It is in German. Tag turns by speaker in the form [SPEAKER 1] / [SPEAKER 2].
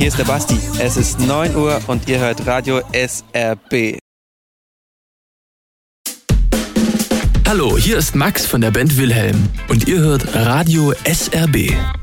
[SPEAKER 1] hier ist der Basti. Es ist 9 Uhr und ihr hört Radio SRB.
[SPEAKER 2] Hallo, hier ist Max von der Band Wilhelm und ihr hört Radio SRB.